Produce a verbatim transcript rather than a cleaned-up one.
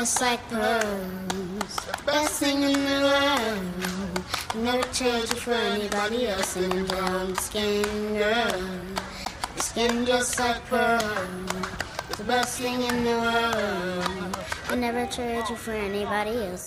just like pearls. The best thing in the world. Never trade you for anybody else. And brown skin girl, your skin just like pearls. The best thing in the world. I never trade you for anybody else.